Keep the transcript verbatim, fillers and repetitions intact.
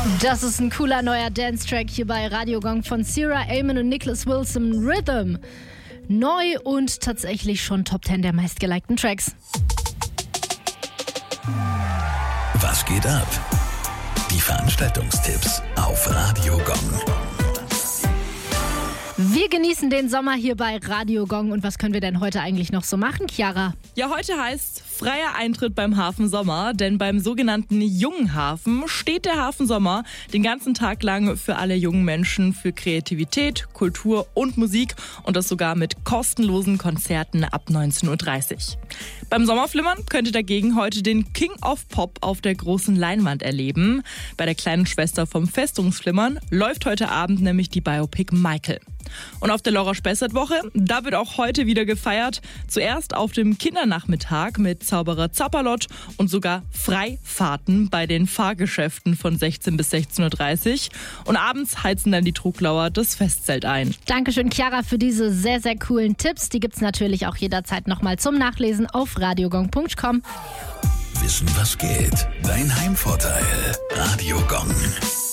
Das ist ein cooler neuer Dance-Track hier bei Radio Gong von Sierra, Eamon und Nicholas Wilson, Rhythm. Neu und tatsächlich schon Top zehn der meistgelikten Tracks. Was geht ab? Die Veranstaltungstipps auf Radio Gong. Wir genießen den Sommer hier bei Radio Gong. Und was können wir denn heute eigentlich noch so machen, Chiara? Ja, heute heißt freier Eintritt beim Hafen Sommer, denn beim sogenannten Jungen Hafen steht der Hafen Sommer den ganzen Tag lang für alle jungen Menschen für Kreativität, Kultur und Musik und das sogar mit kostenlosen Konzerten ab neunzehn Uhr dreißig. Beim Sommerflimmern könnt ihr dagegen heute den King of Pop auf der großen Leinwand erleben. Bei der kleinen Schwester vom Festungsflimmern läuft heute Abend nämlich die Biopic Michael. Und auf der Laura Spessert-Woche, da wird auch heute wieder gefeiert. Zuerst auf dem Kindernachmittag mit Zauberer Zapperlott und sogar Freifahrten bei den Fahrgeschäften von sechzehn bis sechzehn Uhr dreißig. Und abends heizen dann die Truglauer das Festzelt ein. Dankeschön, Chiara, für diese sehr, sehr coolen Tipps. Die gibt's natürlich auch jederzeit nochmal zum Nachlesen auf radiogong punkt com. Wissen, was geht? Dein Heimvorteil. Radio Gong.